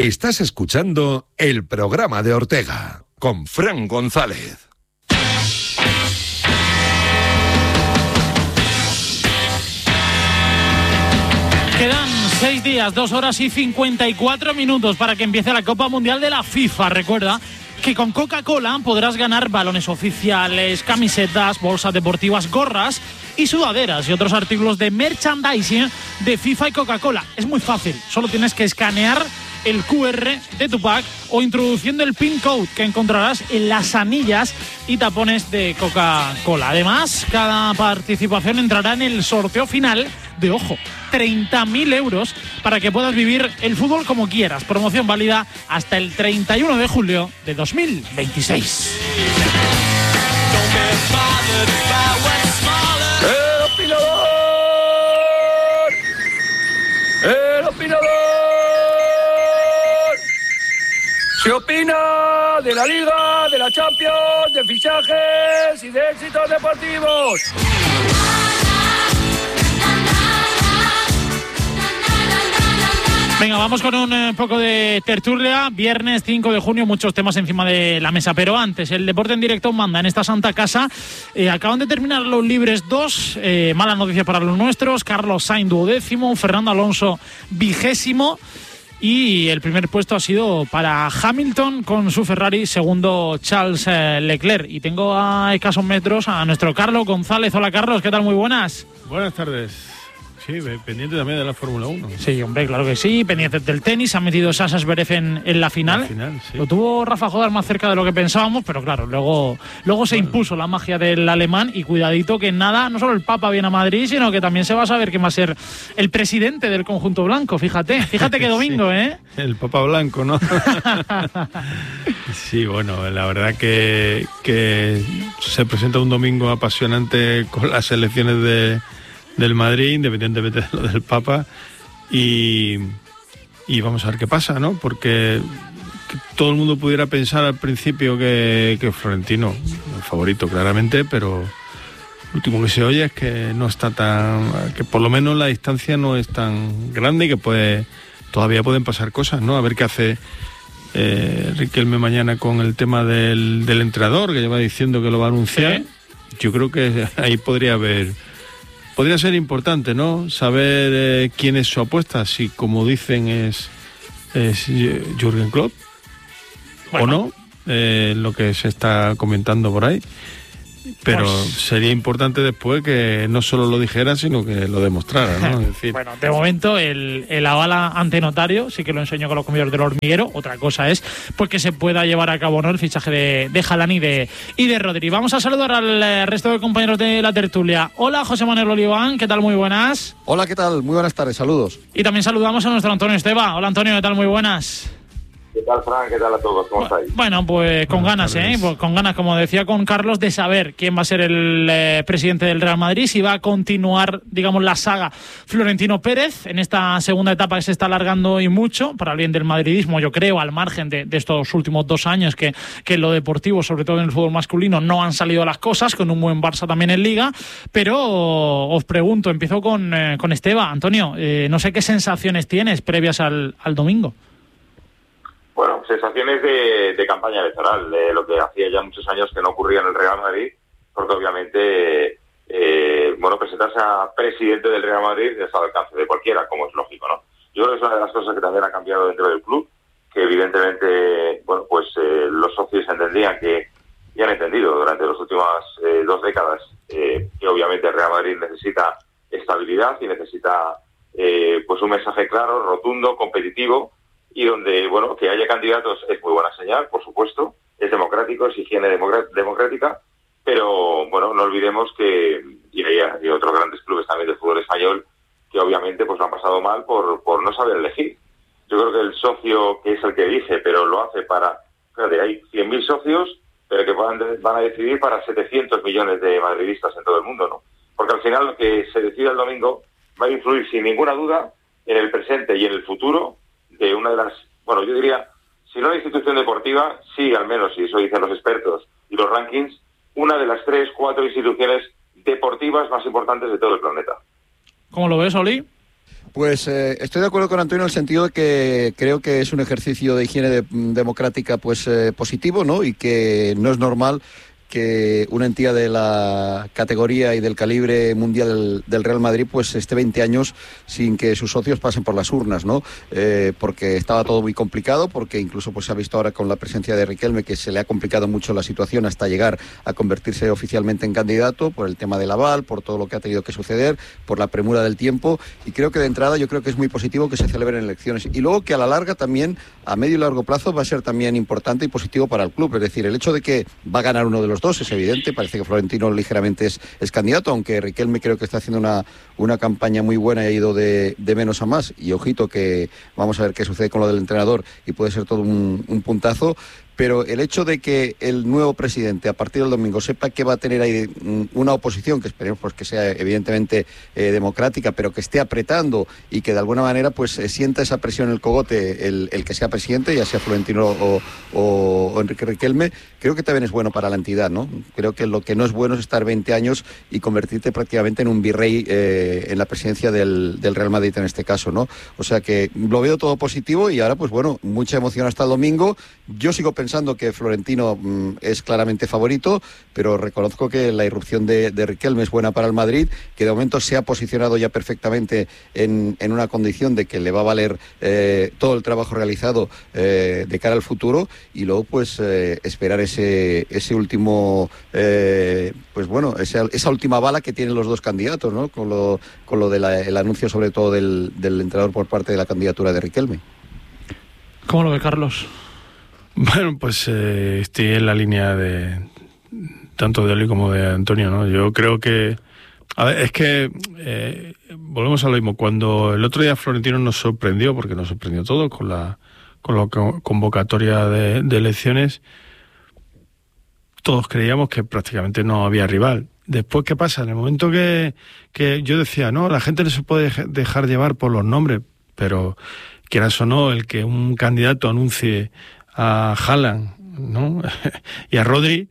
Estás escuchando el programa de Ortega con Fran González. Quedan 6 días, 2 horas y 54 minutos para que empiece la Copa Mundial de la FIFA. Recuerda que con Coca-Cola podrás ganar balones oficiales, camisetas, bolsas deportivas, gorras y sudaderas y otros artículos de merchandising de FIFA y Coca-Cola. Es muy fácil, solo tienes que escanear el QR de tu pack o introduciendo el PIN code que encontrarás en las anillas y tapones de Coca-Cola. Además, cada participación entrará en el sorteo final de, ojo, 30.000 euros para que puedas vivir el fútbol como quieras. Promoción válida hasta el 31 de julio de 2026. ¡El opinador! ¡El opinador! Se opina de la Liga, de la Champions, de fichajes y de éxitos deportivos. Venga, vamos con un poco de tertulia. Viernes 5 de junio, muchos temas encima de la mesa. Pero antes, el deporte en directo manda en esta santa casa. Acaban de terminar los libres 2. Mala noticia para los nuestros. Carlos Sainz, 12º. Fernando Alonso, 20º. Y el primer puesto ha sido para Hamilton con su Ferrari, segundo Charles Leclerc. Y tengo a escasos metros a nuestro Carlos González. Hola, Carlos, ¿qué tal? Muy buenas. Buenas tardes. Sí, pendiente también de la Fórmula 1. Sí, hombre, claro que sí. Pendientes del tenis. Ha metido Sasha Zverev en la final. Sí. Lo tuvo Rafa Jodar más cerca de lo que pensábamos, pero claro, luego se impuso la magia del alemán. Y cuidadito que nada, no solo el Papa viene a Madrid, sino que también se va a saber quién va a ser el presidente del conjunto blanco. Fíjate que domingo, sí. El Papa Blanco, ¿no? Sí, bueno, la verdad que se presenta un domingo apasionante con las elecciones del Madrid, independientemente de lo del Papa, y vamos a ver qué pasa, ¿no? Porque todo el mundo pudiera pensar al principio que Florentino, el favorito claramente, pero lo último que se oye es que no está que por lo menos la distancia no es tan grande y que todavía pueden pasar cosas, ¿no? A ver qué hace Riquelme mañana con el tema del entrenador, que lleva diciendo que lo va a anunciar. ¿Sí? Yo creo que ahí podría ser importante, ¿no? Saber quién es su apuesta, si como dicen es Jürgen Klopp, bueno, o no, lo que se está comentando por ahí. Pero sería importante después que no solo lo dijera, sino que lo demostrara, ¿no? Es decir, bueno, de momento el aval ante notario sí que lo enseñó con los comedores del hormiguero. Otra cosa es pues que se pueda llevar a cabo, ¿no?, el fichaje de Haaland y de Rodri. Vamos a saludar al resto de compañeros de la tertulia. Hola, José Manuel Oliván, ¿qué tal? Muy buenas. Hola, ¿qué tal? Muy buenas tardes, saludos. Y también saludamos a nuestro Antonio Esteba. Hola, Antonio, ¿qué tal? Muy buenas. ¿Qué tal, Fran? ¿Qué tal a todos? ¿Cómo estáis? Bueno, pues con ganas, pues con ganas, como decía con Carlos, de saber quién va a ser el presidente del Real Madrid, si va a continuar, digamos, la saga Florentino Pérez en esta segunda etapa que se está alargando y mucho, para el bien del madridismo, yo creo, al margen de estos últimos 2 años que en lo deportivo, sobre todo en el fútbol masculino, no han salido las cosas, con un buen Barça también en Liga. Pero os pregunto, empiezo con Esteba. Antonio, no sé qué sensaciones tienes previas al domingo. Bueno, sensaciones de campaña electoral, de lo que hacía ya muchos años que no ocurría en el Real Madrid, porque obviamente, presentarse a presidente del Real Madrid está al alcance de cualquiera, como es lógico, ¿no? Yo creo que es una de las cosas que también ha cambiado dentro del club, que evidentemente, los socios entendían y han entendido durante las últimas 2 décadas que obviamente el Real Madrid necesita estabilidad y necesita un mensaje claro, rotundo, competitivo, y donde, que haya candidatos es muy buena señal, por supuesto, es democrático, es higiene democrática, pero, no olvidemos que, y hay otros grandes clubes también del fútbol español, que obviamente lo han pasado mal por no saber elegir. Yo creo que el socio, que es el que elige, pero lo hace hay 100.000 socios, pero que van a decidir para 700 millones de madridistas en todo el mundo, ¿no? Porque al final lo que se decida el domingo va a influir sin ninguna duda en el presente y en el futuro de una de las, yo diría, si no la institución deportiva, sí, al menos, y eso dicen los expertos y los rankings, una de las 3, 4 instituciones deportivas más importantes de todo el planeta. ¿Cómo lo ves, Oli? Pues estoy de acuerdo con Antonio en el sentido de que creo que es un ejercicio de higiene democrática pues positivo, ¿no? Y que no es normal que una entidad de la categoría y del calibre mundial del Real Madrid pues esté 20 años sin que sus socios pasen por las urnas, ¿no? Porque estaba todo muy complicado, porque incluso pues se ha visto ahora con la presencia de Riquelme que se le ha complicado mucho la situación hasta llegar a convertirse oficialmente en candidato por el tema del aval, por todo lo que ha tenido que suceder, por la premura del tiempo, y creo que de entrada yo creo que es muy positivo que se celebren elecciones, y luego que a la larga también, a medio y largo plazo, va a ser también importante y positivo para el club. Es decir, el hecho de que va a ganar uno de los dos es evidente, parece que Florentino ligeramente es candidato, aunque Riquelme creo que está haciendo una campaña muy buena y ha ido de menos a más, y ojito que vamos a ver qué sucede con lo del entrenador y puede ser todo un puntazo. Pero el hecho de que el nuevo presidente a partir del domingo sepa que va a tener ahí una oposición que esperemos pues que sea evidentemente democrática, pero que esté apretando y que de alguna manera pues sienta esa presión en el cogote el que sea presidente, ya sea Florentino o Enrique Riquelme, creo que también es bueno para la entidad, ¿no? Creo que lo que no es bueno es estar 20 años y convertirte prácticamente en un virrey en la presidencia del Real Madrid en este caso, ¿no? O sea que lo veo todo positivo y ahora pues bueno, mucha emoción hasta el domingo. Yo sigo pensando que Florentino es claramente favorito, pero reconozco que la irrupción de Riquelme es buena para el Madrid, que de momento se ha posicionado ya perfectamente en una condición de que le va a valer todo el trabajo realizado de cara al futuro, y luego pues esperar ese último pues bueno, esa última bala que tienen los dos candidatos, ¿no? Con lo del anuncio sobre todo del entrenador por parte de la candidatura de Riquelme. ¿Cómo lo ve Carlos? Bueno, pues estoy en la línea de tanto de Oli como de Antonio, ¿no? Yo creo que... A ver, es que volvemos a lo mismo. Cuando el otro día Florentino nos sorprendió, porque nos sorprendió todo con la convocatoria de elecciones, todos creíamos que prácticamente no había rival. Después, ¿qué pasa? En el momento que yo decía, no, la gente no se puede dejar llevar por los nombres, pero quieras o no, el que un candidato anuncie a Haaland, ¿no? y a Rodri,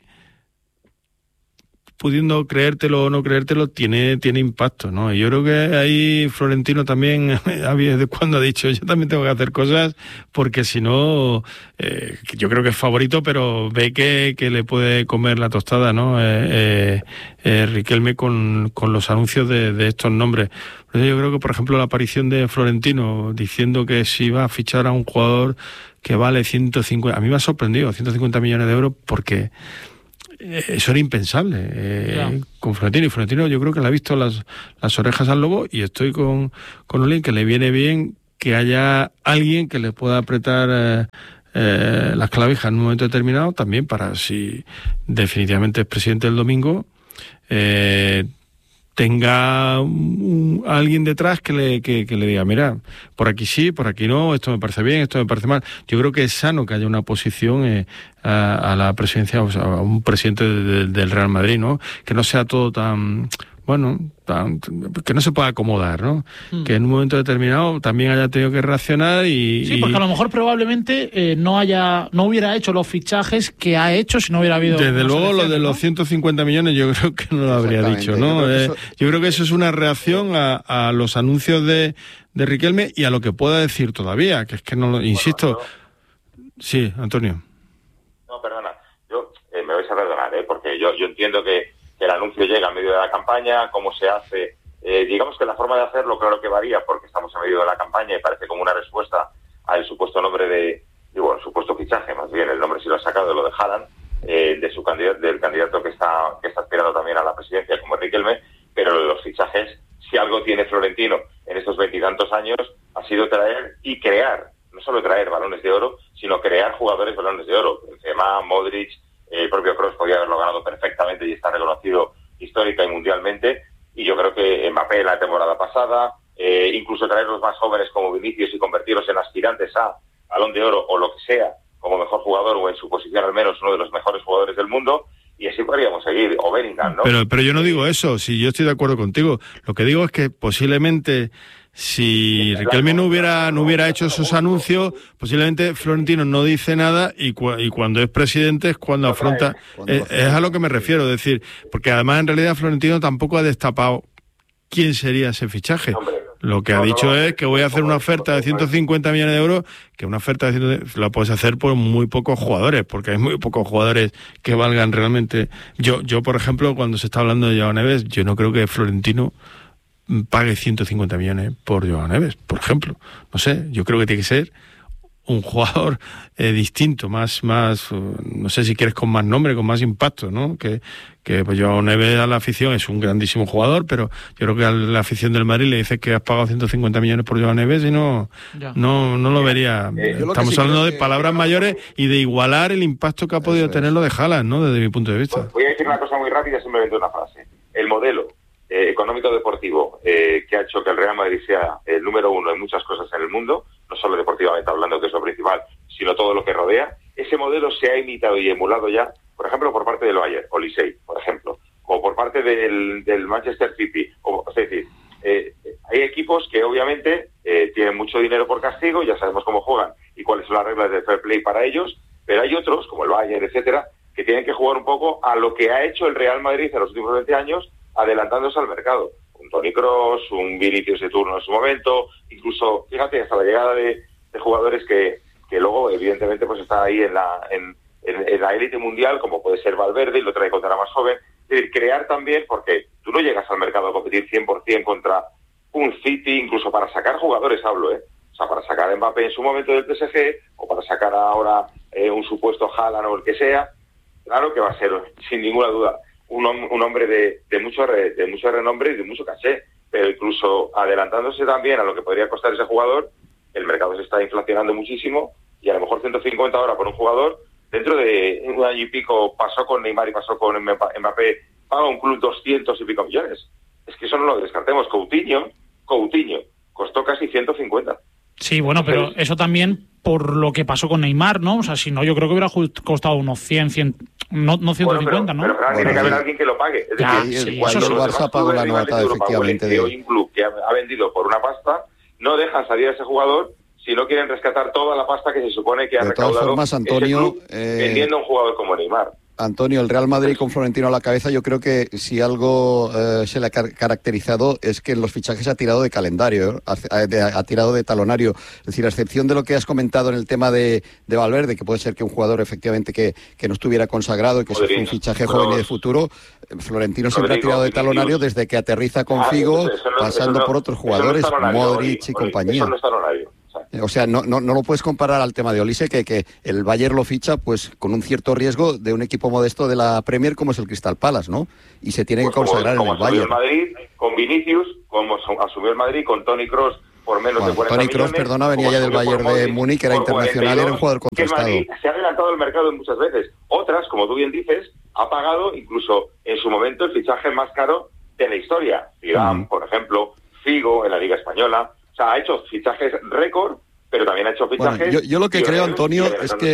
pudiendo creértelo o no creértelo, tiene impacto, ¿no? Y yo creo que ahí Florentino también de cuando ha dicho, yo también tengo que hacer cosas, porque si no, yo creo que es favorito, pero ve que le puede comer la tostada, ¿no? Riquelme con los anuncios de estos nombres. Yo creo que, por ejemplo, la aparición de Florentino diciendo que si iba a fichar a un jugador que vale 150... A mí me ha sorprendido, 150 millones de euros, porque eso era impensable con Florentino. Y Florentino yo creo que le ha visto las orejas al lobo, y estoy con Olin, que le viene bien que haya alguien que le pueda apretar las clavijas en un momento determinado, también para, si definitivamente es presidente el domingo, tenga alguien detrás que le diga, mira, por aquí sí, por aquí no, esto me parece bien, esto me parece mal. Yo creo que es sano que haya una oposición a la presidencia, o sea, a un presidente del Real Madrid, ¿no? Que no sea todo tan... Bueno, que no se pueda acomodar, ¿no? Que en un momento determinado también haya tenido que reaccionar y... Sí, porque a lo mejor probablemente no hubiera hecho los fichajes que ha hecho si no hubiera habido... Desde luego lo de los 150 millones yo creo que no lo habría dicho, ¿no? Yo creo que eso es una reacción a los anuncios de Riquelme y a lo que pueda decir todavía, que es que no lo... Insisto... Sí, Antonio. No, perdona. Me vais a perdonar, porque yo entiendo que el anuncio llega en medio de la campaña, cómo se hace, digamos que la forma de hacerlo claro que varía, porque estamos en medio de la campaña y parece como una respuesta al supuesto nombre el supuesto fichaje, más bien, el nombre sí lo ha sacado, de lo de Haaland, del candidato que está aspirando también a la presidencia, como Riquelme, pero los fichajes, si algo tiene Florentino en estos 20 y tantos años, ha sido traer y crear, no solo traer balones de oro, sino crear jugadores balones de oro. Benzema, Modric, el propio Kroos podía haberlo ganado perfectamente y está reconocido histórica y mundialmente, y yo creo que Mbappé la temporada pasada, incluso traer los más jóvenes como Vinicius y convertirlos en aspirantes a Balón de Oro o lo que sea, como mejor jugador o en su posición al menos uno de los mejores jugadores del mundo, y así podríamos seguir, o Bellingham, ¿no? Pero yo no digo eso, si yo estoy de acuerdo contigo, lo que digo es que posiblemente... Si Riquelme no hubiera hecho esos anuncios, posiblemente Florentino no dice nada y cuando es presidente es cuando afronta... Es a lo que me refiero, es decir, porque además en realidad Florentino tampoco ha destapado quién sería ese fichaje. Lo que ha dicho es que voy a hacer una oferta de 150 millones de euros, que una oferta de la puedes hacer por muy pocos jugadores, porque hay muy pocos jugadores que valgan realmente. Yo por ejemplo, cuando se está hablando de Joao Neves, yo no creo que Florentino pague 150 millones por Joao Neves, por ejemplo. No sé, yo creo que tiene que ser un jugador distinto, más, no sé si quieres con más nombre, con más impacto, ¿no? Que pues Joao Neves a la afición es un grandísimo jugador, pero yo creo que a la afición del Madrid le dice que has pagado 150 millones por Joao Neves y no lo vería. Estamos hablando de palabras mayores y de igualar el impacto que ha podido tener lo de Haaland, ¿no? Desde mi punto de vista. Voy a decir una cosa muy rápida, simplemente una frase. El modelo económico-deportivo que ha hecho que el Real Madrid sea el número uno en muchas cosas en el mundo, no solo deportivamente hablando, que es lo principal, sino todo lo que rodea, ese modelo se ha imitado y emulado ya, por ejemplo, por parte del Bayern, o Licey, por ejemplo, o por parte del Manchester City. Es decir, hay equipos que obviamente tienen mucho dinero por castigo, ya sabemos cómo juegan y cuáles son las reglas de fair play para ellos, pero hay otros, como el Bayern, etcétera, que tienen que jugar un poco a lo que ha hecho el Real Madrid en los últimos 20 años, adelantándose al mercado. Un Toni Kroos, un Vinicius de turno en su momento, incluso, fíjate, hasta la llegada de jugadores que luego, evidentemente, pues está ahí en la élite mundial, como puede ser Valverde, y lo trae contra la más joven. Es decir, crear también, porque tú no llegas al mercado a competir 100% contra un City, incluso para sacar jugadores hablo, O sea, para sacar a Mbappé en su momento del PSG, o para sacar ahora un supuesto Haaland o el que sea, claro que va a ser, sin ninguna duda, un hombre de mucho renombre y de mucho caché, pero incluso adelantándose también a lo que podría costar ese jugador, el mercado se está inflacionando muchísimo y a lo mejor 150 ahora por un jugador, dentro de un año y pico pasó con Neymar y pasó con Mbappé, paga un club 200 y pico millones. Es que eso no lo descartemos. Coutinho costó casi 150. Sí, bueno, pero eso también por lo que pasó con Neymar, ¿no? O sea, si no, yo creo que hubiera costado unos 100 no 150, ¿no? Pero tiene que haber alguien que lo pague. Es decir, el Barça pagó la nota, efectivamente. Hoy un club que ha vendido por una pasta, no dejan salir a ese jugador si no quieren rescatar toda la pasta que se supone que ha recaudado. De todas formas, Antonio, vendiendo a un jugador como Neymar. Antonio, el Real Madrid con Florentino a la cabeza, yo creo que si algo se le ha caracterizado es que en los fichajes ha tirado de calendario, ha tirado de talonario. Es decir, a excepción de lo que has comentado en el tema de Valverde, que puede ser que un jugador efectivamente que no estuviera consagrado y que sea un fichaje joven y de futuro, Florentino siempre ha tirado de talonario desde que aterriza con Figo, pasando por otros jugadores, Modric y compañía. Eso no es talonario. O sea, no lo puedes comparar al tema de Olise, que el Bayern lo ficha pues con un cierto riesgo de un equipo modesto de la Premier como es el Crystal Palace, ¿no? Y se tiene que consagrar en el Bayern. Como asumió el Madrid con Vinicius, como asumió el Madrid con Toni Kroos por menos de 40 Toni Kroos, perdona, venía ya del Bayern de Múnich, era internacional y era un jugador contrastado. El Madrid se ha adelantado el mercado muchas veces. Otras, como tú bien dices, ha pagado incluso en su momento el fichaje más caro de la historia. Zidane, por ejemplo, Figo en la Liga Española. O sea, ha hecho fichajes récord, pero también ha hecho fichajes... Bueno, yo lo que creo, Antonio, es que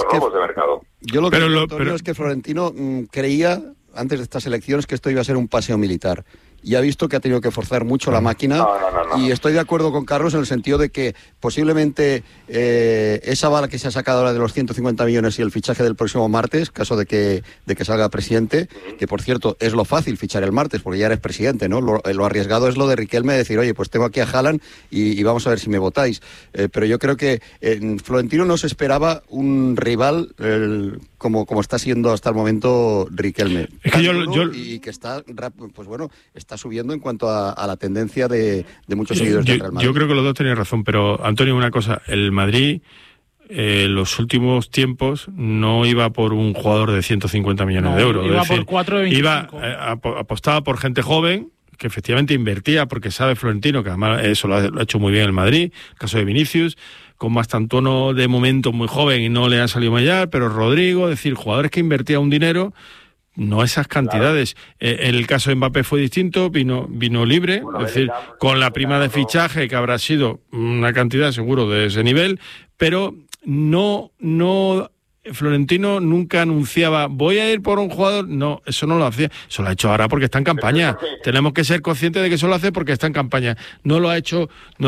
Florentino creía, antes de estas elecciones, que esto iba a ser un paseo militar. Y ha visto que ha tenido que forzar mucho la máquina. No. Y estoy de acuerdo con Carlos en el sentido de que posiblemente esa bala que se ha sacado ahora de los 150 millones y el fichaje del próximo martes, caso de que salga presidente, que por cierto es lo fácil fichar el martes porque ya eres presidente, ¿no? Lo arriesgado es lo de Riquelme, decir, oye, pues tengo aquí a Haaland y vamos a ver si me votáis. Pero yo creo que Florentino no se esperaba un rival como está siendo hasta el momento Riquelme. Es que y que está subiendo en cuanto a la tendencia de muchos seguidores del Real Madrid. Yo creo que los dos tenían razón, pero Antonio, una cosa, el Madrid los últimos tiempos no iba por un jugador de 150 millones de euros. Iba por 4 de 25. Apostaba por gente joven, que efectivamente invertía, porque sabe Florentino, que además eso lo ha hecho muy bien el Madrid, el caso de Vinicius, con Mastantuono de momento muy joven y no le ha salido mallar, pero Rodrigo, es decir, jugadores que invertían un dinero, no esas cantidades. Claro. En el caso de Mbappé fue distinto, vino libre, es decir, con la prima de fichaje, que habrá sido una cantidad seguro de ese nivel, pero no Florentino nunca anunciaba voy a ir por un jugador, no, eso no lo hacía, eso lo ha hecho ahora porque está en campaña. Tenemos que ser conscientes de que eso lo hace porque está en campaña. No lo ha hecho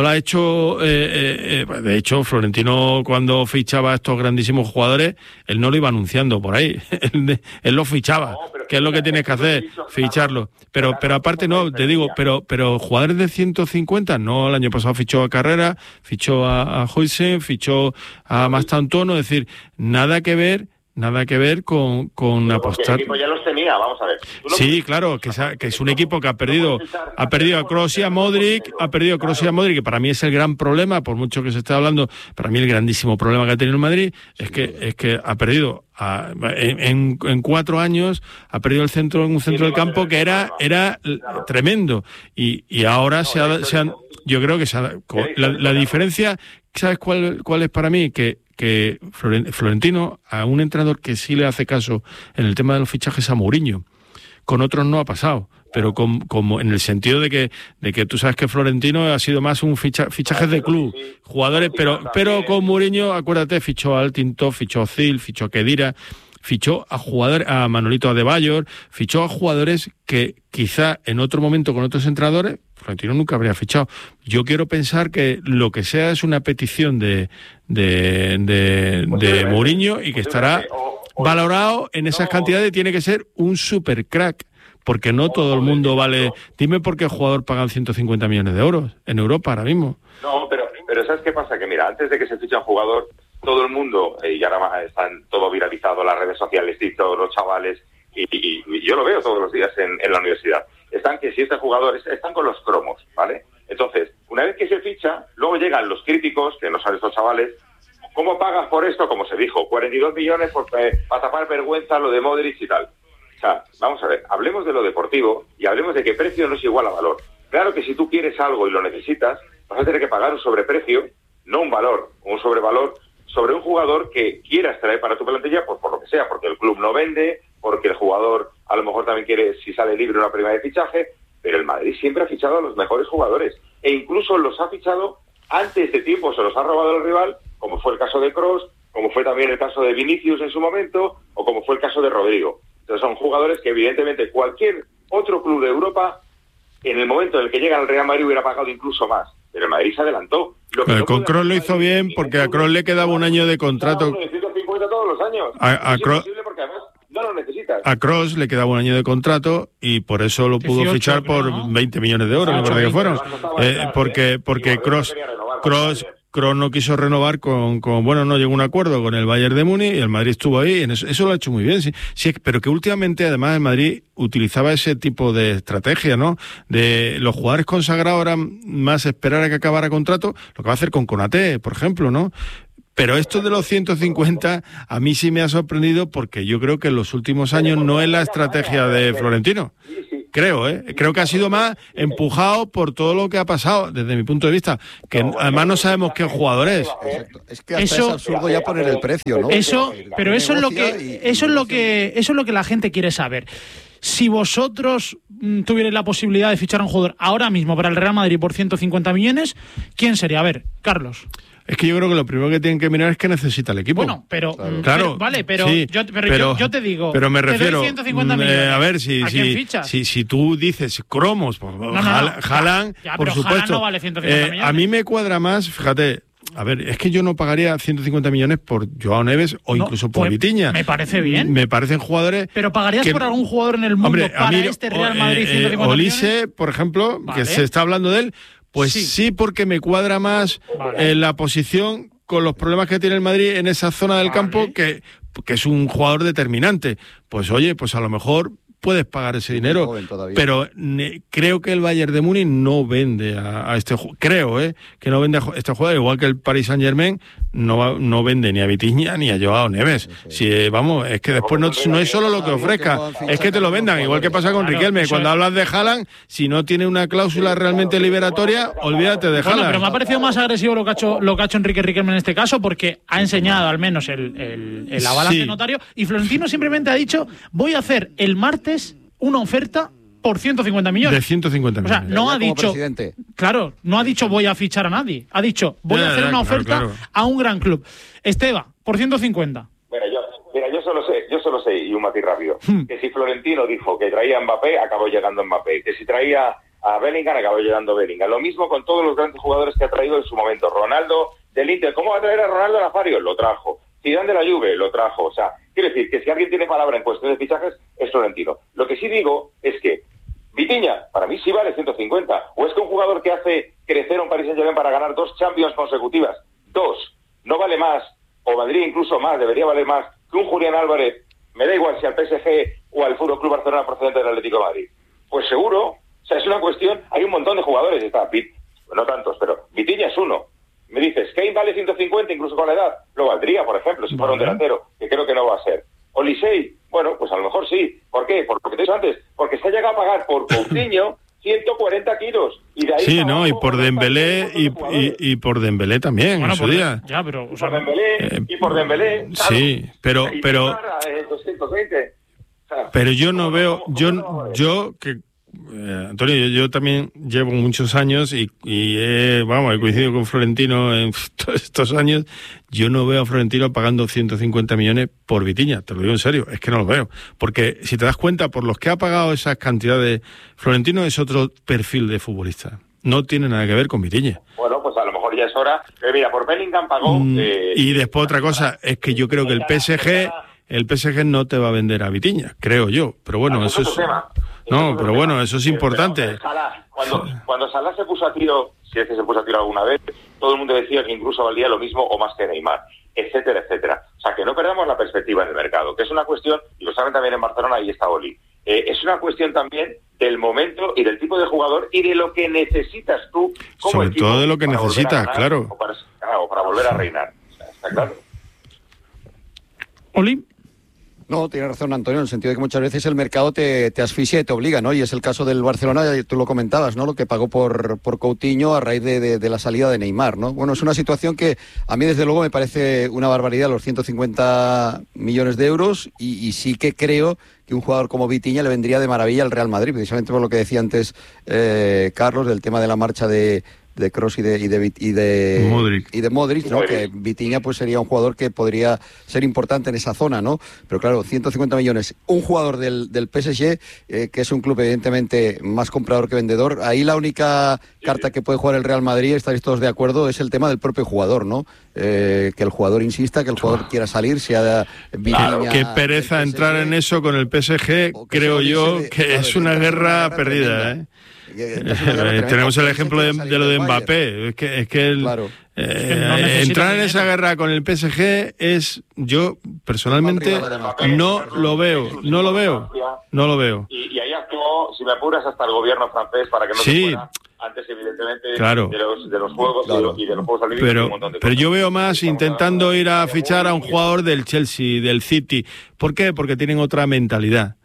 de hecho Florentino, cuando fichaba a estos grandísimos jugadores, él no lo iba anunciando por ahí, él lo fichaba. No, pero ¿qué es lo que tienes que hacer? Ficharlo. Pero aparte no, te digo, pero jugadores de 150, no, el año pasado fichó a Carrera, fichó a Huijsen, fichó a Mastantuono, es decir, nada que ver con apostar. El equipo ya los tenía, vamos a ver. Sí, claro, que es un equipo que ha perdido a Kroos y a Modric, que para mí es el gran problema, por mucho que se esté hablando, para mí el grandísimo problema que ha tenido el Madrid es que ha perdido en 4 años, ha perdido un centro del campo que era tremendo, y ahora yo creo que la diferencia, ¿sabes cuál es para mí? Que Florentino, a un entrenador que sí le hace caso en el tema de los fichajes a Mourinho, con otros no ha pasado, pero como en el sentido de que tú sabes que Florentino ha sido más un fichajes de club, jugadores, pero con Mourinho, acuérdate, fichó a Altinto, fichó a Özil, fichó a Khedira, fichó a Manolito Adebayor, fichó a jugadores que quizá en otro momento con otros entrenadores Florentino nunca habría fichado. Yo quiero pensar que lo que sea es una petición de Mourinho y que estará valorado en esas cantidades, y tiene que ser un super crack, porque no todo el mundo vale. Dime por qué el jugador pagan 150 millones de euros en Europa ahora mismo. No, pero ¿sabes qué pasa? Que mira, antes de que se fiche un jugador, todo el mundo, y ahora están todo viralizado, las redes sociales, todos los chavales, y yo lo veo todos los días en la universidad, están que si este jugador, están con los cromos, ¿vale? Entonces, una vez que se ficha, luego llegan los críticos, que no son estos chavales, ¿cómo pagas por esto? Como se dijo, 42 millones para tapar vergüenza lo de Modric y tal. O sea, vamos a ver, hablemos de lo deportivo y hablemos de que precio no es igual a valor. Claro que si tú quieres algo y lo necesitas, vas a tener que pagar un sobreprecio, no un valor, un sobrevalor, sobre un jugador que quieras traer para tu plantilla, pues por lo que sea, porque el club no vende, porque el jugador a lo mejor también quiere, si sale libre, una prima de fichaje, pero el Madrid siempre ha fichado a los mejores jugadores, e incluso los ha fichado antes de tiempo, se los ha robado el rival, como fue el caso de Kroos, como fue también el caso de Vinicius en su momento, o como fue el caso de Rodrigo. Entonces son jugadores que evidentemente cualquier otro club de Europa, en el momento en el que llegan al Real Madrid, hubiera pagado incluso más. Pero el Madrid se adelantó. Pero con Kroos lo hizo bien, porque a Kroos le quedaba un año de contrato. 150 todos los años. Es imposible porque además no lo necesitas. A Kroos le quedaba un año de contrato y por eso lo pudo fichar por 20 millones de euros, me parece que fueron. Porque Kroos no quiso renovar no llegó a un acuerdo con el Bayern de Múnich y el Madrid estuvo ahí, y eso lo ha hecho muy bien, sí, pero que últimamente además el Madrid utilizaba ese tipo de estrategia, ¿no? De los jugadores consagrados eran más esperar a que acabara contrato, lo que va a hacer con Konaté, por ejemplo, ¿no? Pero esto de los 150 a mí sí me ha sorprendido, porque yo creo que en los últimos años no es la estrategia de Florentino. Creo que ha sido más empujado por todo lo que ha pasado, desde mi punto de vista, que además no sabemos qué jugador es. Exacto. Es que hasta es absurdo ya poner el precio, ¿no? Eso es lo que la gente quiere saber. Si vosotros tuvierais la posibilidad de fichar a un jugador ahora mismo para el Real Madrid por 150 millones, ¿quién sería? A ver, Carlos. Es que yo creo que lo primero que tienen que mirar es que necesita el equipo. Bueno, pero yo te digo, pero me refiero, te doy 150 millones. A ver, si tú dices cromos, pues, Haaland, por supuesto. Haaland no vale 150 millones. A mí me cuadra más, fíjate. A ver, es que yo no pagaría 150 millones por Joao Neves o incluso por Vitinha. Me parece bien. Me parecen jugadores... Pero ¿pagarías por algún jugador en el mundo para este Real Madrid 150 Olise, millones? por ejemplo, que se está hablando de él, pues sí, porque me cuadra más la posición con los problemas que tiene el Madrid en esa zona del campo, que es un jugador determinante. Pues oye, pues a lo mejor puedes pagar ese dinero, pero creo que el Bayern de Múnich no vende a este jugador. Creo que no vende a este jugador, igual que el Paris Saint-Germain no vende ni a Vitinha ni a Joao Neves. Sí. Vamos, es que después no es solo lo que ofrezca, es que te lo vendan, igual que pasa con Riquelme. Cuando hablas de Haaland, si no tiene una cláusula realmente liberatoria, olvídate de Haaland. Pero me ha parecido más agresivo lo que ha hecho Enrique Riquelme en este caso, porque ha enseñado al menos el aval ante notario, y Florentino simplemente ha dicho: voy a hacer el martes una oferta por 150 millones. De 150 millones. O sea, no ha dicho... Claro, no ha dicho voy a fichar a nadie. Ha dicho voy a hacer una oferta a un gran club. Esteba, por 150. Mira, yo solo sé, y un matiz rápido, que si Florentino dijo que traía a Mbappé, acabó llegando Mbappé. Que si traía a Bellingham, acabó llegando Bellingham. Lo mismo con todos los grandes jugadores que ha traído en su momento. Ronaldo del Inter. ¿Cómo va a traer a Ronaldo Nazario? Lo trajo. Zidane de la Juve lo trajo. O sea, quiero decir que si alguien tiene palabra en cuestión de fichajes es Florentino. Lo que sí digo es que Vitinha, para mí sí vale 150. ¿O es que un jugador que hace crecer a un Paris Saint-Germain para ganar 2 Champions consecutivas, 2, no vale más, o valdría incluso más, debería valer más, que un Julián Álvarez, me da igual si al PSG o al Fútbol Club Barcelona procedente del Atlético de Madrid? Pues seguro. O sea, es una cuestión, hay un montón de jugadores, está no tantos, pero Vitinha es uno. Me dices, Kane vale 150 incluso con la edad, lo valdría, por ejemplo, si fuera un delantero, que creo que no va a ser. Olisei, bueno, pues a lo mejor sí. ¿Por qué? Por lo que te he dicho antes, porque se ha llegado a pagar por Coutinho 140 kilos. Y de ahí sí, no, y por Dembélé y por Dembélé también, bueno, en su día. Ya, pero... O sea, por Dembélé, y por Dembélé, claro. Sí, pero... 220. O sea, pero yo no veo... Antonio, yo también llevo muchos años y he coincidido con Florentino en todos estos años. Yo no veo a Florentino pagando 150 millones por Vitinha, te lo digo en serio, es que no lo veo. Porque si te das cuenta, por los que ha pagado esas cantidades, Florentino es otro perfil de futbolista. No tiene nada que ver con Vitinha. Bueno, pues a lo mejor ya es hora. Pero mira, por Bellingham pagó... y después otra cosa, es que yo creo que el PSG no te va a vender a Vitinha, creo yo. Pero bueno, eso es... No, pero bueno, eso es importante. Cuando Salah se puso a tiro, si es que se puso a tiro alguna vez, todo el mundo decía que incluso valía lo mismo o más que Neymar, etcétera, etcétera. O sea, que no perdamos la perspectiva en el mercado, que es una cuestión, y lo saben también en Barcelona, y está Oli, es una cuestión también del momento y del tipo de jugador y de lo que necesitas tú como sobre equipo. Sobre todo de lo que necesitas, claro. O para volver a reinar. O sea, está claro. Oli. No, tiene razón Antonio, en el sentido de que muchas veces el mercado te asfixia y te obliga, ¿no? Y es el caso del Barcelona, tú lo comentabas, ¿no? Lo que pagó por Coutinho a raíz de la salida de Neymar, ¿no? Bueno, es una situación que a mí desde luego me parece una barbaridad, los 150 millones de euros, y sí que creo que un jugador como Vitinha le vendría de maravilla al Real Madrid, precisamente por lo que decía antes Carlos, del tema de la marcha de Kroos y de Modric, ¿no? Que Vitinha pues sería un jugador que podría ser importante en esa zona, ¿no? Pero claro, 150 millones. Un jugador del PSG, que es un club evidentemente más comprador que vendedor, ahí la única carta que puede jugar el Real Madrid, estaréis todos de acuerdo, es el tema del propio jugador, ¿no? Que el jugador insista, que el jugador quiera salir, sea Vitinha... Claro, qué pereza entrar en eso con el PSG, creo yo que es una guerra perdida, ¿eh? Tenemos el ejemplo de lo de Mbappé. Es que entrar en esa guerra con el PSG es, yo personalmente no lo veo. Y ahí actuó, si me apuras, hasta el gobierno francés para que no se fuera antes, evidentemente, claro, de los Juegos y de los Juegos Olímpicos. Pero yo veo más intentando ir a fichar a un jugador del Chelsea, del City. ¿Por qué? Porque tienen otra mentalidad.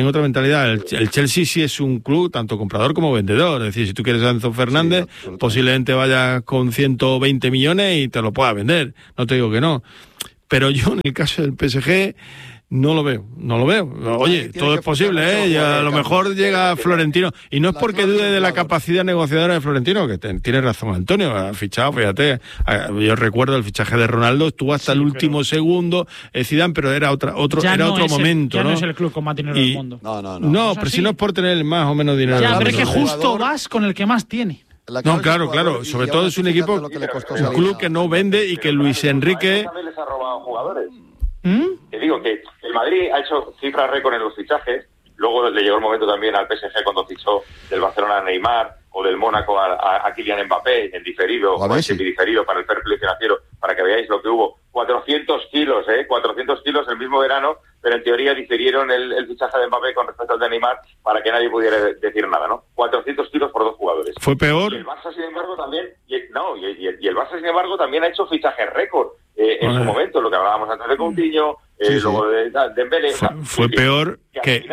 El Chelsea sí es un club tanto comprador como vendedor. Es decir, si tú quieres a Enzo Fernández, posiblemente vayas con 120 millones y te lo puedas vender. No te digo que no. Pero yo, en el caso del PSG, no lo veo. Oye, todo es posible, ¿eh? Y a lo mejor llega Florentino. Y no es porque dude de la capacidad negociadora de Florentino, que tiene razón Antonio. Ha fichado, fíjate, yo recuerdo el fichaje de Ronaldo, estuvo hasta el último segundo, Zidane, pero era otro momento, ¿no? Ya no es el club con más dinero del mundo. No, pero si no es por tener más o menos dinero. Ya, pero es que justo vas con el que más tiene. No, claro. Sobre todo es un equipo, un club que no vende y que Luis Enrique... También les ha robado jugadores. Te digo que el Madrid ha hecho cifras récord en los fichajes, luego le llegó el momento también al PSG cuando fichó del Barcelona a Neymar o del Mónaco a Kylian Mbappé en diferido o en semidiferido para el fair play financiero, para que veáis lo que hubo. 400 kilos el mismo verano, pero en teoría diferieron el fichaje de Mbappé con respecto al de Neymar para que nadie pudiera decir nada, ¿no? 400 kilos por 2 jugadores. ¿Fue peor? Y el Barça, sin embargo, también... y el Barça, sin embargo, también ha hecho fichajes récord en su momento, lo que hablábamos antes de Coutinho, luego de Dembélé... Fue peor que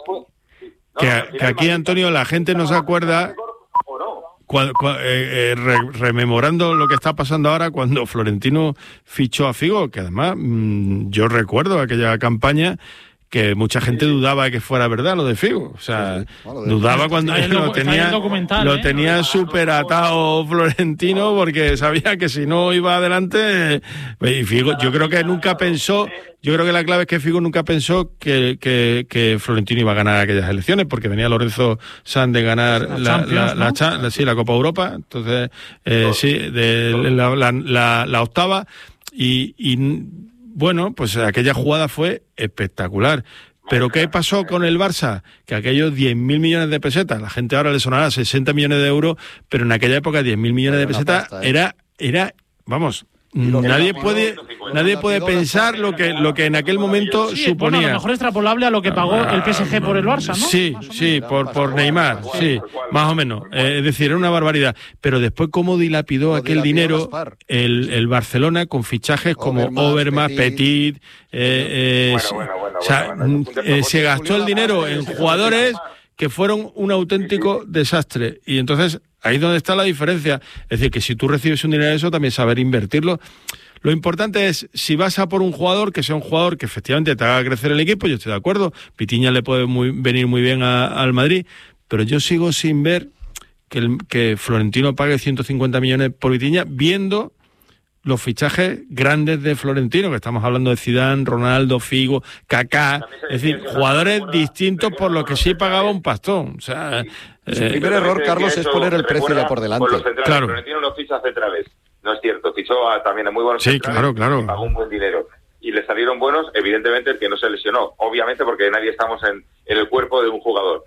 aquí, Antonio, la gente no se acuerda... rememorando lo que está pasando ahora cuando Florentino fichó a Figo, que además yo recuerdo aquella campaña que mucha gente dudaba de que fuera verdad lo de Figo, o sea, dudaba cuando lo tenía súper atado Florentino, porque sabía que si no iba adelante, y Figo, yo creo que la clave es que Figo nunca pensó que Florentino iba a ganar aquellas elecciones, porque venía Lorenzo Sanz de ganar la Copa Europa, entonces la octava, y bueno, pues aquella jugada fue espectacular. Pero ¿qué pasó con el Barça? Que aquellos 10.000 millones de pesetas, la gente ahora le sonará 60 millones de euros, pero en aquella época 10.000 millones de pesetas era, vamos, nadie puede pensar lo que en aquel momento suponía. Bueno, a lo mejor extrapolable a lo que pagó el PSG por el Barça, ¿no? Sí, por Neymar, sí, más o menos. Es decir, era una barbaridad. Pero después cómo dilapidó aquel dinero el Barcelona con fichajes como Overmars, Petit. Se gastó el dinero en jugadores que fueron un auténtico desastre. Y entonces ahí es donde está la diferencia. Es decir, que si tú recibes un dinero de eso, también saber invertirlo. Lo importante es, si vas a por un jugador, que sea un jugador que efectivamente te haga crecer el equipo, yo estoy de acuerdo. Pitiña le puede venir muy bien al Madrid, pero yo sigo sin ver que Florentino pague 150 millones por Pitiña, viendo los fichajes grandes de Florentino, que estamos hablando de Zidane, Ronaldo, Figo, Kaká, es decir, jugadores distintos por los que sí pagaba un pastón. O sea, el primer error, Carlos, es poner el precio ya por delante. Claro. Florentino no ficha centrales, no es cierto, fichó también a muy buenos centrales, claro. Pagó un buen dinero. Y le salieron buenos, evidentemente, el que no se lesionó, obviamente porque nadie estamos en el cuerpo de un jugador.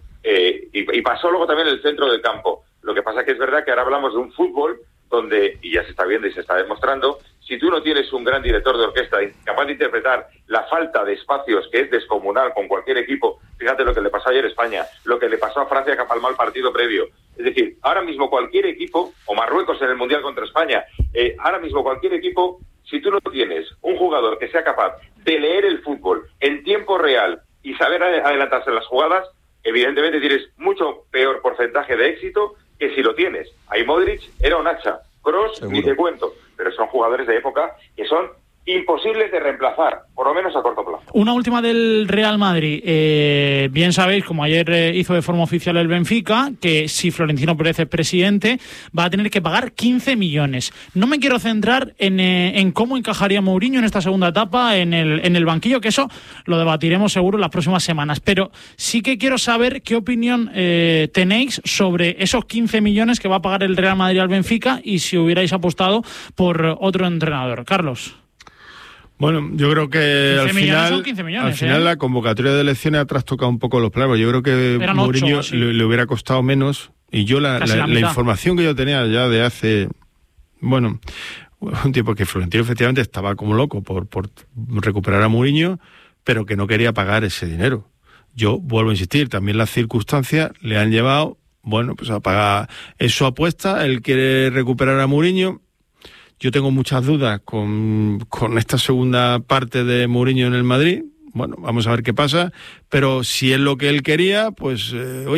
Y pasó luego también el centro del campo. Lo que pasa que es verdad que ahora hablamos de un fútbol donde, y ya se está viendo y se está demostrando, si tú no tienes un gran director de orquesta capaz de interpretar la falta de espacios, que es descomunal con cualquier equipo, fíjate lo que le pasó ayer a España, lo que le pasó a Francia que palmó el partido previo. Es decir, ahora mismo cualquier equipo, o Marruecos en el Mundial contra España, ahora mismo cualquier equipo, si tú no tienes un jugador que sea capaz de leer el fútbol en tiempo real y saber adelantarse en las jugadas, evidentemente tienes mucho peor porcentaje de éxito que si lo tienes. Ahí Modric era un hacha, Kroos ni te cuento, pero son jugadores de época que son imposibles de reemplazar, por lo menos a corto plazo. Una última del Real Madrid. Bien sabéis, como ayer hizo de forma oficial el Benfica, que si Florentino Pérez es presidente, va a tener que pagar 15 millones. No me quiero centrar en cómo encajaría Mourinho en esta segunda etapa en el banquillo, que eso lo debatiremos seguro en las próximas semanas. Pero sí que quiero saber qué opinión tenéis sobre esos 15 millones que va a pagar el Real Madrid al Benfica y si hubierais apostado por otro entrenador. Carlos. Bueno, yo creo que al final la convocatoria de elecciones ha trastocado un poco los planes. Yo creo que Mourinho le hubiera costado menos. Y yo la información que yo tenía ya de hace, un tiempo, que Florentino efectivamente estaba como loco por recuperar a Mourinho, pero que no quería pagar ese dinero. Yo vuelvo a insistir, también las circunstancias le han llevado, a pagar. Es su apuesta, él quiere recuperar a Mourinho. Yo tengo muchas dudas con esta segunda parte de Mourinho en el Madrid. Bueno, vamos a ver qué pasa. Pero si es lo que él quería, pues,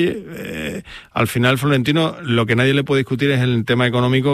al final Florentino, lo que nadie le puede discutir es el tema económico,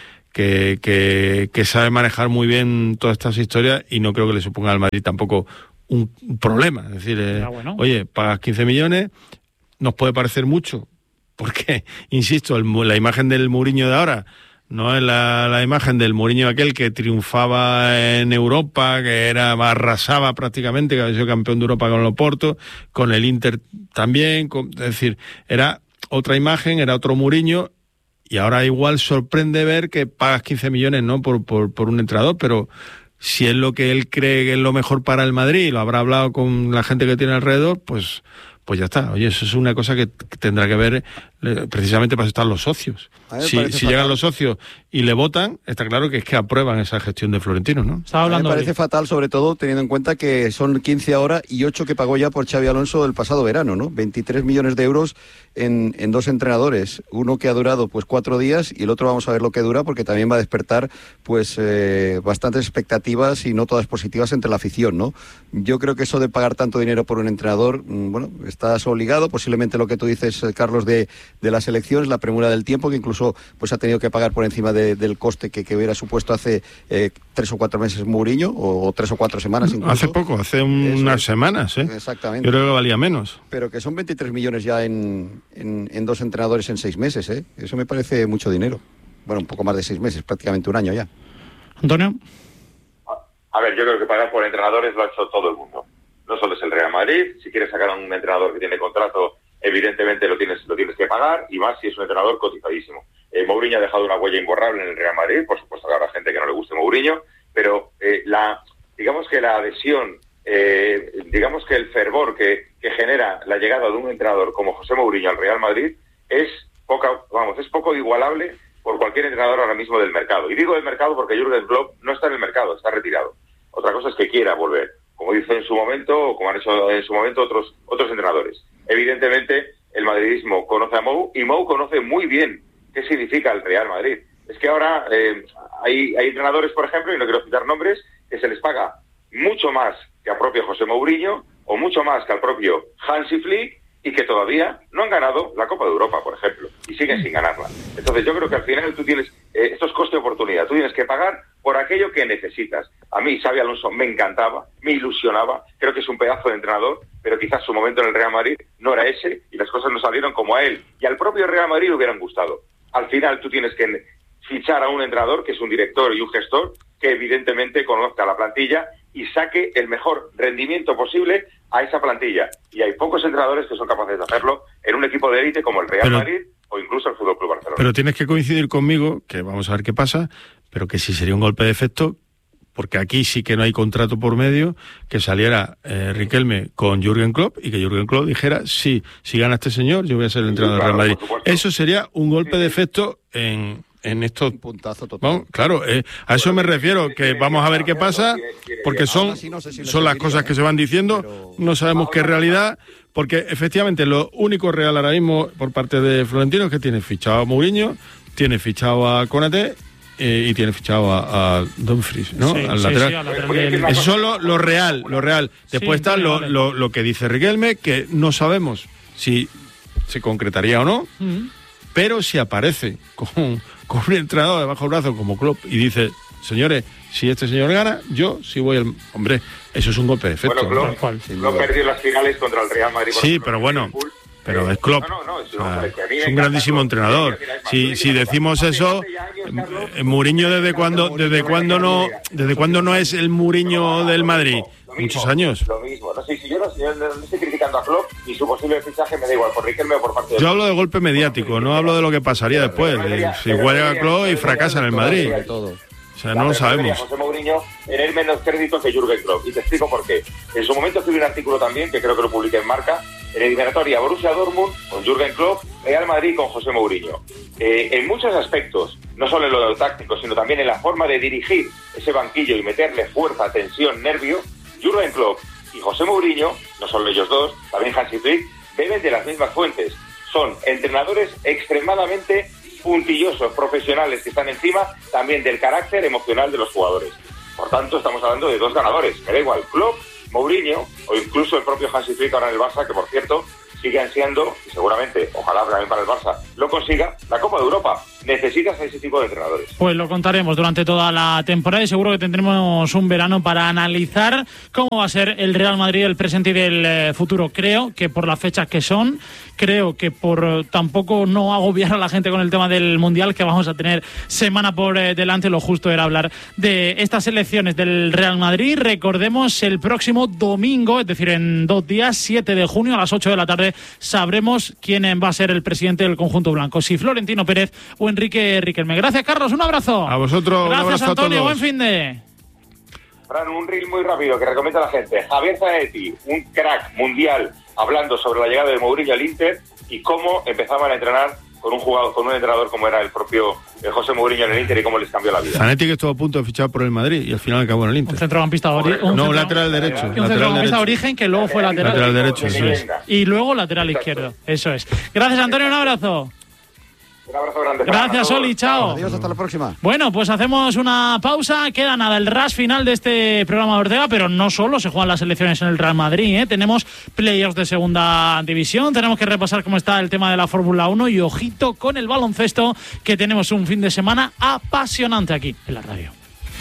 que sabe manejar muy bien todas estas historias, y no creo que le suponga al Madrid tampoco un problema. Es decir, pagas 15 millones, nos puede parecer mucho, porque, insisto, la imagen del Mourinho de ahora no es la imagen del Mourinho aquel que triunfaba en Europa, que arrasaba prácticamente, que había sido campeón de Europa con el Oporto, con el Inter también. Es decir, era otra imagen, era otro Mourinho, y ahora igual sorprende ver que pagas 15 millones, ¿no?, por un entrenador, pero si es lo que él cree que es lo mejor para el Madrid, y lo habrá hablado con la gente que tiene alrededor, pues ya está. Oye, eso es una cosa que tendrá que ver precisamente para eso están los socios. Si llegan los socios y le votan, está claro que es que aprueban esa gestión de Florentino, ¿no? Me parece fatal, sobre todo teniendo en cuenta que son 15 ahora y 8 que pagó ya por Xabi Alonso el pasado verano, ¿no? 23 millones de euros en dos entrenadores. Uno que ha durado 4 días y el otro vamos a ver lo que dura, porque también va a despertar bastantes expectativas y no todas positivas entre la afición, ¿no? Yo creo que eso de pagar tanto dinero por un entrenador, estás obligado, posiblemente lo que tú dices, Carlos, de las elecciones, la premura del tiempo, que incluso ha tenido que pagar por encima del coste que hubiera supuesto hace 3 o 4 meses Mourinho, o 3 o 4 semanas incluso. Hace unas semanas, Exactamente. Yo creo que valía menos. Pero que son 23 millones ya en dos entrenadores en 6 meses, Eso me parece mucho dinero. Un poco más de 6 meses, prácticamente un año ya. Antonio. A ver, yo creo que pagar por entrenadores lo ha hecho todo el mundo. No solo es el Real Madrid. Si quieres sacar a un entrenador que tiene contrato, evidentemente lo tienes que pagar, y más si es un entrenador cotizadísimo. Mourinho ha dejado una huella imborrable en el Real Madrid. Por supuesto que habrá gente que no le guste Mourinho, pero digamos que la adhesión, digamos que el fervor que genera la llegada de un entrenador como José Mourinho al Real Madrid es poco igualable por cualquier entrenador ahora mismo del mercado. Y digo del mercado porque Jürgen Klopp no está en el mercado, está retirado. Otra cosa es que quiera volver, como hizo en su momento, o como han hecho en su momento otros entrenadores. Evidentemente, el madridismo conoce a Mou, y Mou conoce muy bien qué significa el Real Madrid. Es que ahora hay entrenadores, por ejemplo, y no quiero citar nombres, que se les paga mucho más que al propio José Mourinho, o mucho más que al propio Hansi Flick, y que todavía no han ganado la Copa de Europa, por ejemplo, y siguen sin ganarla. Entonces yo creo que al final tú tienes, esto es coste de oportunidad, tú tienes que pagar por aquello que necesitas. A mí Xabi Alonso me encantaba, me ilusionaba, creo que es un pedazo de entrenador, pero quizás su momento en el Real Madrid no era ese, y las cosas no salieron como a él y al propio Real Madrid le hubieran gustado. Al final tú tienes que fichar a un entrenador que es un director y un gestor que evidentemente conozca la plantilla y saque el mejor rendimiento posible a esa plantilla. Y hay pocos entrenadores que son capaces de hacerlo en un equipo de élite como el Real Madrid o incluso el FC Barcelona. Pero tienes que coincidir conmigo, que vamos a ver qué pasa, pero que sí sería un golpe de efecto, porque aquí sí que no hay contrato por medio, que saliera Riquelme con Jürgen Klopp y que Jürgen Klopp dijera, sí, si gana este señor, yo voy a ser el entrenador del Real Madrid. Eso sería un golpe de efecto en estos... Un puntazo total. Vamos, claro, a eso me refiero, que vamos a ver qué pasa, porque son las cosas que se van diciendo, no sabemos qué es realidad, porque efectivamente lo único real ahora mismo por parte de Florentino es que tiene fichado a Mourinho, tiene fichado a Konaté y tiene fichado a Dumfries, ¿no? Sí, al lateral. sí, al lateral Eso es solo lo real. Después está lo que dice Riquelme, que no sabemos si se concretaría o no, pero si aparece con un entrenador debajo del brazo como Klopp y dice, señores, si este señor gana, yo sí voy al... Hombre, eso es un golpe de efecto. Bueno, Klopp perdió las finales contra el Real Madrid. Sí, pero bueno... Pero es Klopp, es un grandísimo entrenador. Si decimos eso, Mourinho desde cuándo no es el Mourinho del Madrid. Muchos años. Lo mismo. No sé si yo no estoy criticando a Klopp y su posible fichaje me da igual por Riquelme o por parte de... Yo hablo de golpe mediático, no hablo de lo que pasaría después. Si juega Klopp y fracasa en el Madrid. O sea, no lo sabemos. José Mourinho tener menos crédito que Jürgen Klopp. Y te explico por qué. En su momento escribí un artículo también, que creo que lo publiqué en Marca, en eliminatoria Borussia Dortmund con Jürgen Klopp, Real Madrid con José Mourinho. En muchos aspectos, no solo en lo táctico, sino también en la forma de dirigir ese banquillo y meterle fuerza, tensión, nervio, Jürgen Klopp y José Mourinho, no solo ellos dos, también Hansi Flick, beben de las mismas fuentes. Son entrenadores extremadamente puntillosos, profesionales, que están encima también del carácter emocional de los jugadores. Por tanto, estamos hablando de dos ganadores. Me da igual, Klopp, Mourinho o incluso el propio Hansi Flick ahora en el Barça, que por cierto sigue ansiando, y seguramente, ojalá también para el Barça, lo consiga, la Copa de Europa. Necesitas a ese tipo de entrenadores. Pues lo contaremos durante toda la temporada y seguro que tendremos un verano para analizar cómo va a ser el Real Madrid, el presente y del futuro. Creo que por las fechas que son, creo que por tampoco no agobiar a la gente con el tema del Mundial, que vamos a tener semana por delante, lo justo era hablar de estas elecciones del Real Madrid. Recordemos, el próximo domingo, es decir, en 2 días, 7 de junio a las 8 de la tarde, sabremos quién va a ser el presidente del conjunto blanco, si Florentino Pérez o Enrique Riquelme. Gracias, Carlos, un abrazo. A vosotros. Gracias, un abrazo, Antonio, a todos. buen fin de... Fran, un reel muy rápido que recomiendo a la gente. Javier Zanetti, un crack mundial, hablando sobre la llegada de Mourinho al Inter y cómo empezaban a entrenar con un entrenador como era el propio José Mourinho en el Inter y cómo les cambió la vida. Zanetti, que estuvo a punto de fichar por el Madrid y al final acabó en el Inter. Un centrocampista un lateral derecho. Un centrocampista de origen que luego fue lateral derecho, eso es. Y luego lateral izquierdo, eso es. Gracias, Antonio, un abrazo. Un abrazo grande. Gracias, Oli, chao. Adiós, hasta la próxima. Bueno, pues hacemos una pausa. Queda nada, el rush final de este programa de Ortega, pero no solo se juegan las elecciones en el Real Madrid, ¿eh? Tenemos playoffs de segunda división, tenemos que repasar cómo está el tema de la Fórmula 1 y ojito con el baloncesto, que tenemos un fin de semana apasionante aquí en la radio.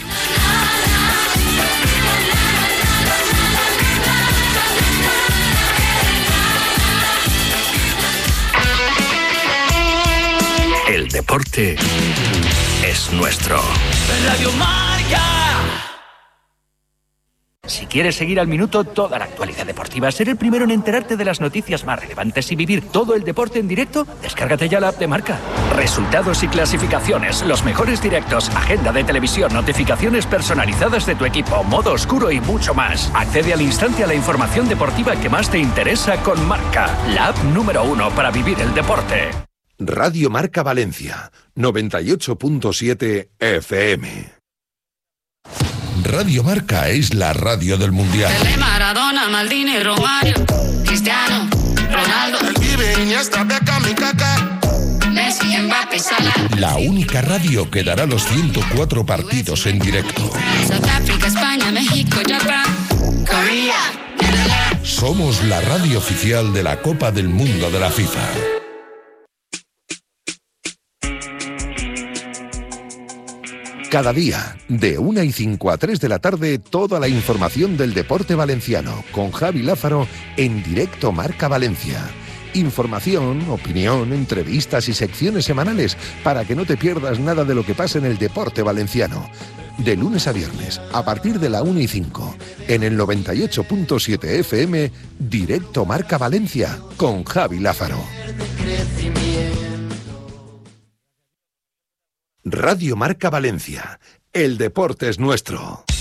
El deporte es nuestro. Radio Marca. Si quieres seguir al minuto toda la actualidad deportiva, ser el primero en enterarte de las noticias más relevantes y vivir todo el deporte en directo, descárgate ya la app de Marca. Resultados y clasificaciones, los mejores directos, agenda de televisión, notificaciones personalizadas de tu equipo, modo oscuro y mucho más. Accede al instante a la información deportiva que más te interesa con Marca, la app número 1 para vivir el deporte. Radio Marca Valencia, 98.7 FM. Radio Marca es la radio del Mundial. Pelé, Maradona, Maldini, Romario, Cristiano, Ronaldo, El Pibe, Iniesta, Beckham y Kaká, Messi, Mbappé, Salah. La única radio que dará los 104 partidos en directo. South Africa, España, México, Japón, Corea, Netherlands. Somos la radio oficial de la Copa del Mundo de la FIFA. Cada día, de 1:05 a 3 de la tarde, toda la información del deporte valenciano, con Javi Lázaro en directo Marca Valencia. Información, opinión, entrevistas y secciones semanales para que no te pierdas nada de lo que pasa en el deporte valenciano. De lunes a viernes, a partir de la 1:05, en el 98.7 FM, directo Marca Valencia, con Javi Lázaro. Radio Marca Valencia. El deporte es nuestro.